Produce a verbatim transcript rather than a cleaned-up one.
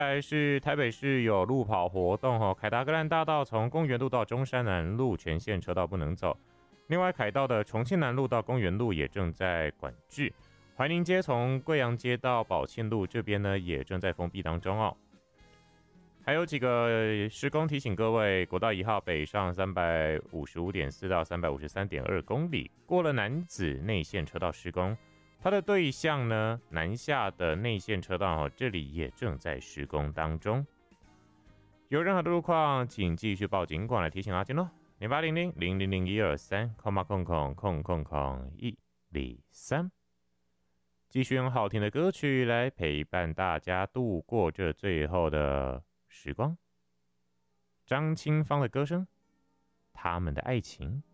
再来是台北市有路跑活动哦，凯达格兰大道从公园路到中山南路全线车道不能走。另外，凯道的重庆南路到公园路也正在管制。怀宁街从贵阳街到宝庆路这边呢，也正在封闭当中哦。还有几个施工提醒各位，国道一号北上三百五十五点四到三百五十三点二公里，过了楠梓内线车道施工。它的对象呢，南下的内线车道这里也正在施工当中。有任何的路况，请继续报警管来提醒阿金喽，零八零零零零零一二三空八空空空空空一零三。继续用好听的歌曲来陪伴大家度过这最后的时光。张清芳的歌声，他们的爱情。